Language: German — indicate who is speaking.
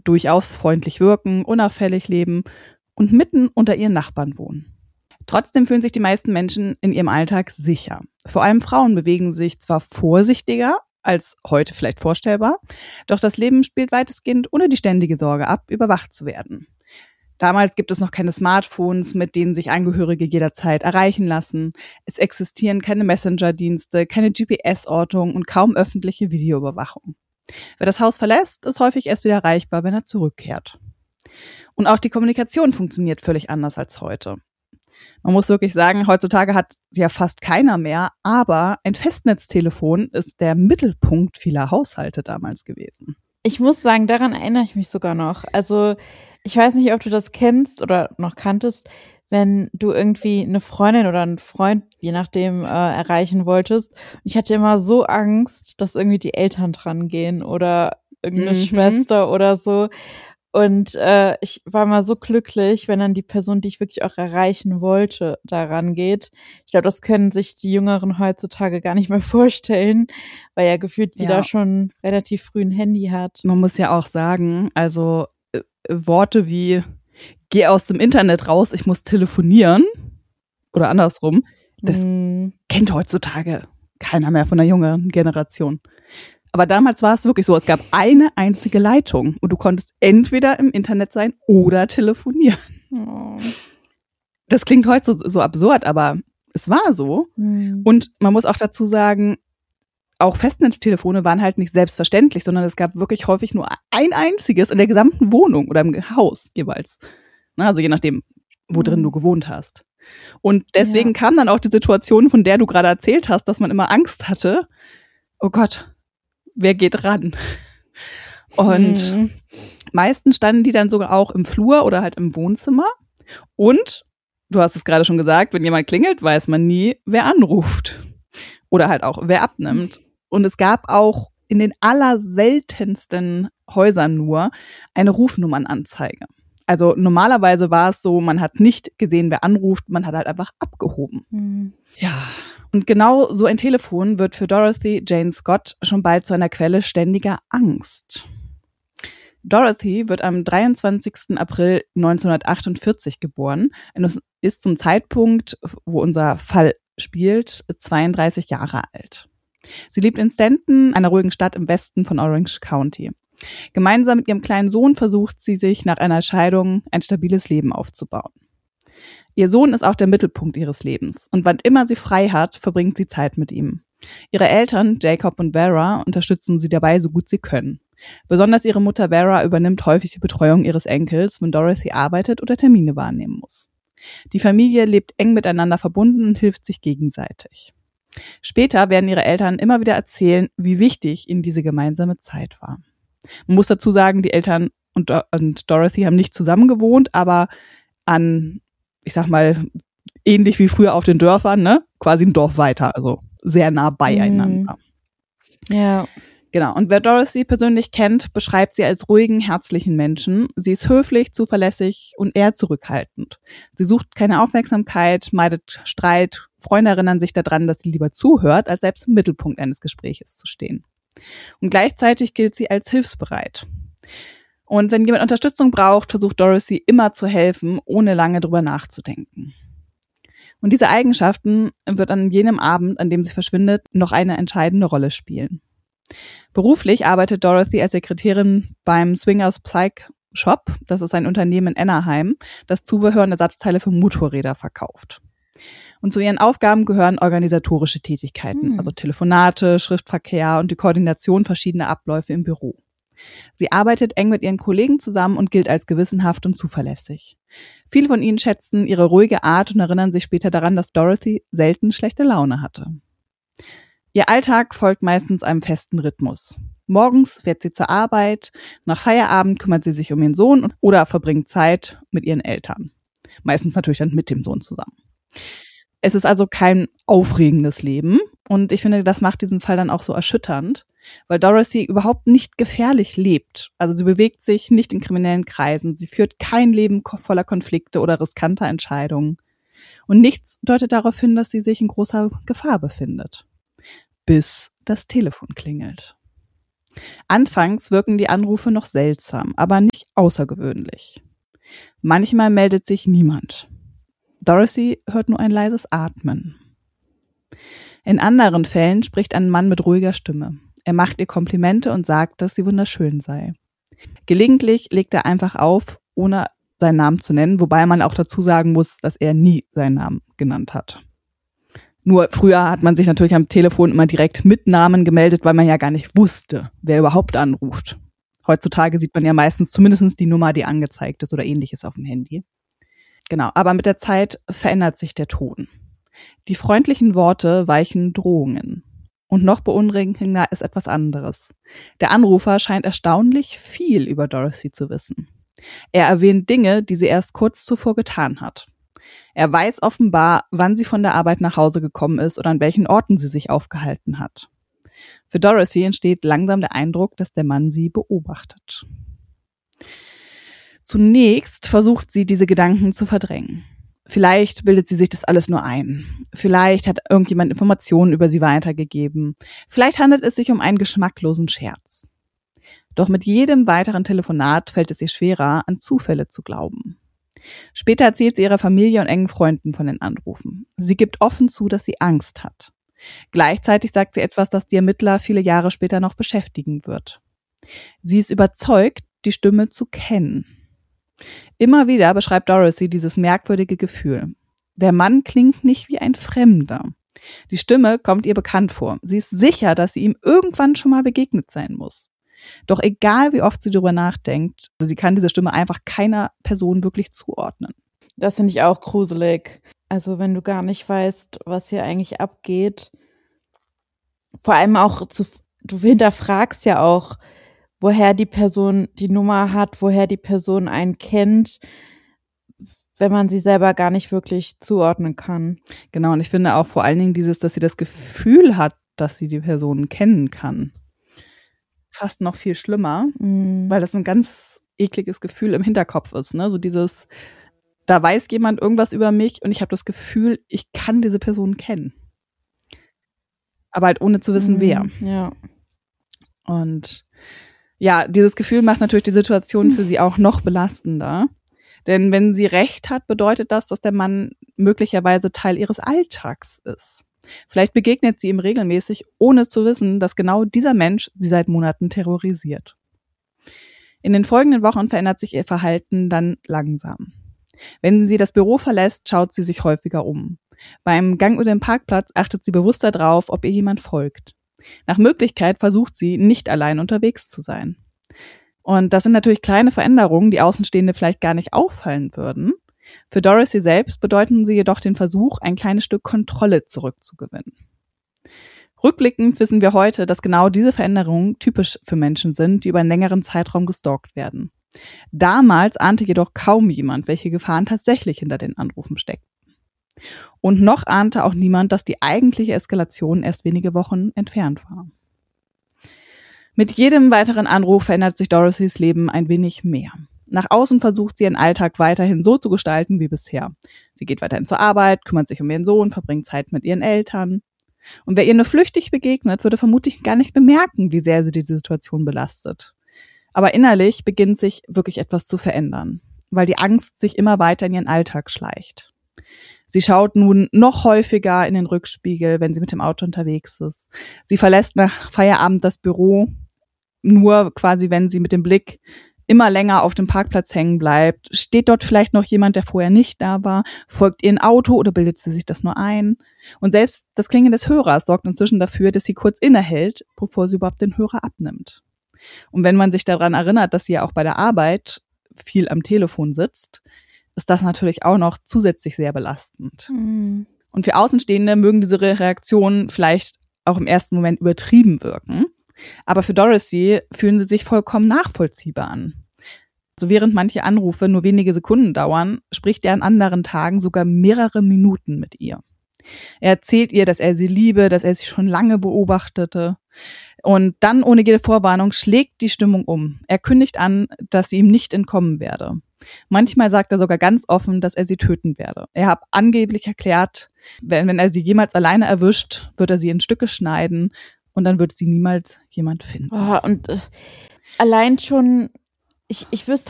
Speaker 1: durchaus freundlich wirken, unauffällig leben und mitten unter ihren Nachbarn wohnen. Trotzdem fühlen sich die meisten Menschen in ihrem Alltag sicher. Vor allem Frauen bewegen sich zwar vorsichtiger als heute vielleicht vorstellbar, doch das Leben spielt weitestgehend ohne die ständige Sorge ab, überwacht zu werden. Damals gibt es noch keine Smartphones, mit denen sich Angehörige jederzeit erreichen lassen. Es existieren keine Messenger-Dienste, keine GPS-Ortung und kaum öffentliche Videoüberwachung. Wer das Haus verlässt, ist häufig erst wieder erreichbar, wenn er zurückkehrt. Und auch die Kommunikation funktioniert völlig anders als heute. Man muss wirklich sagen, heutzutage hat ja fast keiner mehr, aber ein Festnetztelefon ist der Mittelpunkt vieler Haushalte damals gewesen.
Speaker 2: Ich muss sagen, daran erinnere ich mich sogar noch. Also ich weiß nicht, ob du das kennst oder noch kanntest, wenn du irgendwie eine Freundin oder einen Freund, je nachdem, erreichen wolltest. Ich hatte immer so Angst, dass irgendwie die Eltern dran gehen oder irgendeine Schwester oder so. Und ich war mal so glücklich, wenn dann die Person, die ich wirklich auch erreichen wollte, daran geht. Ich glaube, das können sich die Jüngeren heutzutage gar nicht mehr vorstellen, weil ja gefühlt jeder schon relativ früh ein Handy hat.
Speaker 1: Man muss ja auch sagen, also Worte wie geh aus dem Internet raus, ich muss telefonieren oder andersrum, das kennt heutzutage keiner mehr von der jüngeren Generation. Aber damals war es wirklich so, es gab eine einzige Leitung und du konntest entweder im Internet sein oder telefonieren.
Speaker 2: Oh.
Speaker 1: Das klingt heute so absurd, aber es war so. Und man muss auch dazu sagen, auch Festnetztelefone waren halt nicht selbstverständlich, sondern es gab wirklich häufig nur ein einziges in der gesamten Wohnung oder im Haus jeweils. Also je nachdem, wo drin du gewohnt hast. Und deswegen kam dann auch die Situation, von der du gerade erzählt hast, dass man immer Angst hatte. Oh Gott, wer geht ran? Und meistens standen die dann sogar auch im Flur oder halt im Wohnzimmer. Und, du hast es gerade schon gesagt, wenn jemand klingelt, weiß man nie, wer anruft. Oder halt auch, wer abnimmt. Und es gab auch in den allerseltensten Häusern nur eine Rufnummernanzeige. Also normalerweise war es so, man hat nicht gesehen, wer anruft, man hat halt einfach abgehoben. Ja, und genau so ein Telefon wird für Dorothy Jane Scott schon bald zu einer Quelle ständiger Angst. Dorothy wird am 23. April 1948 geboren und ist zum Zeitpunkt, wo unser Fall spielt, 32 Jahre alt. Sie lebt in Stanton, einer ruhigen Stadt im Westen von Orange County. Gemeinsam mit ihrem kleinen Sohn versucht sie sich nach einer Scheidung ein stabiles Leben aufzubauen. Ihr Sohn ist auch der Mittelpunkt ihres Lebens und wann immer sie frei hat, verbringt sie Zeit mit ihm. Ihre Eltern, Jacob und Vera, unterstützen sie dabei, so gut sie können. Besonders ihre Mutter Vera übernimmt häufig die Betreuung ihres Enkels, wenn Dorothy arbeitet oder Termine wahrnehmen muss. Die Familie lebt eng miteinander verbunden und hilft sich gegenseitig. Später werden ihre Eltern immer wieder erzählen, wie wichtig ihnen diese gemeinsame Zeit war. Man muss dazu sagen, die Eltern und Dorothy haben nicht zusammen gewohnt, aber an, ich sag mal, ähnlich wie früher auf den Dörfern, ne? Quasi ein Dorf weiter, also sehr nah beieinander.
Speaker 2: Ja.
Speaker 1: Genau, und wer Dorothy persönlich kennt, beschreibt sie als ruhigen, herzlichen Menschen. Sie ist höflich, zuverlässig und eher zurückhaltend. Sie sucht keine Aufmerksamkeit, meidet Streit. Freunde erinnern sich daran, dass sie lieber zuhört, als selbst im Mittelpunkt eines Gespräches zu stehen. Und gleichzeitig gilt sie als hilfsbereit. Und wenn jemand Unterstützung braucht, versucht Dorothy immer zu helfen, ohne lange drüber nachzudenken. Und diese Eigenschaften wird an jenem Abend, an dem sie verschwindet, noch eine entscheidende Rolle spielen. Beruflich arbeitet Dorothy als Sekretärin beim Swingers Psych Shop. Das ist ein Unternehmen in Anaheim, das Zubehör und Ersatzteile für Motorräder verkauft. Und zu ihren Aufgaben gehören organisatorische Tätigkeiten, also Telefonate, Schriftverkehr und die Koordination verschiedener Abläufe im Büro. Sie arbeitet eng mit ihren Kollegen zusammen und gilt als gewissenhaft und zuverlässig. Viele von ihnen schätzen ihre ruhige Art und erinnern sich später daran, dass Dorothy selten schlechte Laune hatte. Ihr Alltag folgt meistens einem festen Rhythmus. Morgens fährt sie zur Arbeit, nach Feierabend kümmert sie sich um ihren Sohn oder verbringt Zeit mit ihren Eltern. Meistens natürlich dann mit dem Sohn zusammen. Es ist also kein aufregendes Leben und ich finde, das macht diesen Fall dann auch so erschütternd, weil Dorothy überhaupt nicht gefährlich lebt. Also sie bewegt sich nicht in kriminellen Kreisen, sie führt kein Leben voller Konflikte oder riskanter Entscheidungen. Und nichts deutet darauf hin, dass sie sich in großer Gefahr befindet. Bis das Telefon klingelt. Anfangs wirken die Anrufe noch seltsam, aber nicht außergewöhnlich. Manchmal meldet sich niemand. Dorothy hört nur ein leises Atmen. In anderen Fällen spricht ein Mann mit ruhiger Stimme. Er macht ihr Komplimente und sagt, dass sie wunderschön sei. Gelegentlich legt er einfach auf, ohne seinen Namen zu nennen, wobei man auch dazu sagen muss, dass er nie seinen Namen genannt hat. Nur früher hat man sich natürlich am Telefon immer direkt mit Namen gemeldet, weil man ja gar nicht wusste, wer überhaupt anruft. Heutzutage sieht man ja meistens zumindest die Nummer, die angezeigt ist oder ähnliches auf dem Handy. Genau, aber mit der Zeit verändert sich der Ton. Die freundlichen Worte weichen Drohungen. Und noch beunruhigender ist etwas anderes. Der Anrufer scheint erstaunlich viel über Dorothy zu wissen. Er erwähnt Dinge, die sie erst kurz zuvor getan hat. Er weiß offenbar, wann sie von der Arbeit nach Hause gekommen ist oder an welchen Orten sie sich aufgehalten hat. Für Dorothy entsteht langsam der Eindruck, dass der Mann sie beobachtet. Zunächst versucht sie, diese Gedanken zu verdrängen. Vielleicht bildet sie sich das alles nur ein. Vielleicht hat irgendjemand Informationen über sie weitergegeben. Vielleicht handelt es sich um einen geschmacklosen Scherz. Doch mit jedem weiteren Telefonat fällt es ihr schwerer, an Zufälle zu glauben. Später erzählt sie ihrer Familie und engen Freunden von den Anrufen. Sie gibt offen zu, dass sie Angst hat. Gleichzeitig sagt sie etwas, das die Ermittler viele Jahre später noch beschäftigen wird. Sie ist überzeugt, die Stimme zu kennen. Immer wieder beschreibt Dorothy dieses merkwürdige Gefühl. Der Mann klingt nicht wie ein Fremder. Die Stimme kommt ihr bekannt vor. Sie ist sicher, dass sie ihm irgendwann schon mal begegnet sein muss. Doch egal, wie oft sie darüber nachdenkt, sie kann diese Stimme einfach keiner Person wirklich zuordnen.
Speaker 2: Das finde ich auch gruselig. Also wenn du gar nicht weißt, was hier eigentlich abgeht. Vor allem auch, du hinterfragst ja auch, woher die Person die Nummer hat, woher die Person einen kennt, wenn man sie selber gar nicht wirklich zuordnen kann.
Speaker 1: Genau, und ich finde auch vor allen Dingen dieses, dass sie das Gefühl hat, dass sie die Person kennen kann. Fast noch viel schlimmer, weil das ein ganz ekliges Gefühl im Hinterkopf ist. Ne? So dieses, da weiß jemand irgendwas über mich und ich habe das Gefühl, ich kann diese Person kennen. Aber halt ohne zu wissen, wer.
Speaker 2: Ja.
Speaker 1: Und ja, dieses Gefühl macht natürlich die Situation für sie auch noch belastender. Denn wenn sie recht hat, bedeutet das, dass der Mann möglicherweise Teil ihres Alltags ist. Vielleicht begegnet sie ihm regelmäßig, ohne zu wissen, dass genau dieser Mensch sie seit Monaten terrorisiert. In den folgenden Wochen verändert sich ihr Verhalten dann langsam. Wenn sie das Büro verlässt, schaut sie sich häufiger um. Beim Gang über den Parkplatz achtet sie bewusster drauf, ob ihr jemand folgt. Nach Möglichkeit versucht sie, nicht allein unterwegs zu sein. Und das sind natürlich kleine Veränderungen, die Außenstehende vielleicht gar nicht auffallen würden. Für Dorothy selbst bedeuten sie jedoch den Versuch, ein kleines Stück Kontrolle zurückzugewinnen. Rückblickend wissen wir heute, dass genau diese Veränderungen typisch für Menschen sind, die über einen längeren Zeitraum gestalkt werden. Damals ahnte jedoch kaum jemand, welche Gefahren tatsächlich hinter den Anrufen steckten. Und noch ahnte auch niemand, dass die eigentliche Eskalation erst wenige Wochen entfernt war. Mit jedem weiteren Anruf verändert sich Dorothys Leben ein wenig mehr. Nach außen versucht sie ihren Alltag weiterhin so zu gestalten wie bisher. Sie geht weiterhin zur Arbeit, kümmert sich um ihren Sohn, verbringt Zeit mit ihren Eltern. Und wer ihr nur flüchtig begegnet, würde vermutlich gar nicht bemerken, wie sehr sie die Situation belastet. Aber innerlich beginnt sich wirklich etwas zu verändern, weil die Angst sich immer weiter in ihren Alltag schleicht. Sie schaut nun noch häufiger in den Rückspiegel, wenn sie mit dem Auto unterwegs ist. Sie verlässt nach Feierabend das Büro, nur quasi, wenn sie mit dem Blick immer länger auf dem Parkplatz hängen bleibt. Steht dort vielleicht noch jemand, der vorher nicht da war? Folgt ihr ein Auto oder bildet sie sich das nur ein? Und selbst das Klingeln des Hörers sorgt inzwischen dafür, dass sie kurz innehält, bevor sie überhaupt den Hörer abnimmt. Und wenn man sich daran erinnert, dass sie ja auch bei der Arbeit viel am Telefon sitzt, ist das natürlich auch noch zusätzlich sehr belastend. Und für Außenstehende mögen diese Reaktionen vielleicht auch im ersten Moment übertrieben wirken. Aber für Dorothy fühlen sie sich vollkommen nachvollziehbar an. Also während manche Anrufe nur wenige Sekunden dauern, spricht er an anderen Tagen sogar mehrere Minuten mit ihr. Er erzählt ihr, dass er sie liebe, dass er sie schon lange beobachtete. Und dann, ohne jede Vorwarnung, schlägt die Stimmung um. Er kündigt an, dass sie ihm nicht entkommen werde. Manchmal sagt er sogar ganz offen, dass er sie töten werde. Er hat angeblich erklärt, wenn er sie jemals alleine erwischt, wird er sie in Stücke schneiden und dann wird sie niemals jemand finden.
Speaker 2: Oh, und allein schon, ich wüsste